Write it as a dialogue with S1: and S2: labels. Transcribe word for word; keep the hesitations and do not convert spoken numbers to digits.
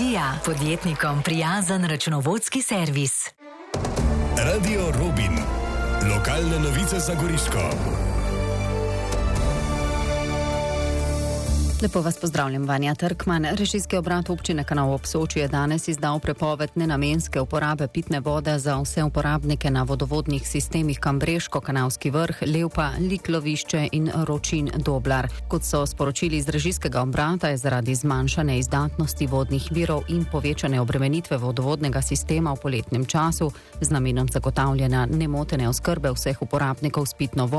S1: Revizija. Podjetnikom prijazen računovodski servis.
S2: Radio Robin. Lokalne novice za Goriško.
S3: Lepo vas pozdravljam, Vanja Trkman. Režijski obrat občine Kanal ob Soči je danes izdal prepoved nenamenske uporabe pitne vode za vse uporabnike na vodovodnih sistemih Kambreško, Kanalski vrh, Levpa, Liklovišče in Ročin Doblar. Kot so sporočili iz režijskega obrata, je zaradi zmanjšane izdatnosti vodnih virov in povečane obremenitve vodovodnega sistema v poletnem času z namenom zagotavljanja nemotene oskrbe vseh uporabnikov s pitno vodo